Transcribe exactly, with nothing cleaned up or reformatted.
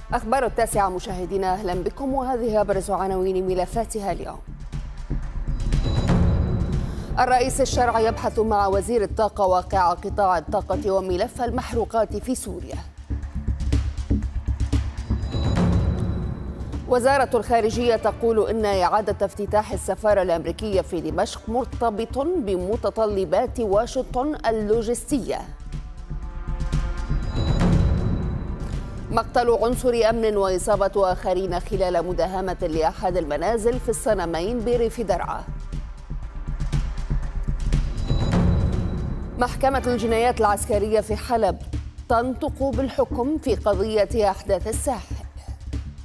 أخبار التاسعة مشاهدينا، أهلا بكم، وهذه أبرز عناوين ملفاتها اليوم. الرئيس الشرعي يبحث مع وزير الطاقة واقع قطاع الطاقة وملف المحروقات في سوريا. وزارة الخارجية تقول إن إعادة افتتاح السفارة الأمريكية في دمشق مرتبط بمتطلبات واشنطن اللوجستية. مقتل عنصر أمن وإصابة آخرين خلال مداهمة لأحد المنازل في الصنمين بريف درعا. محكمة الجنايات العسكرية في حلب تنطق بالحكم في قضية أحداث الساحل.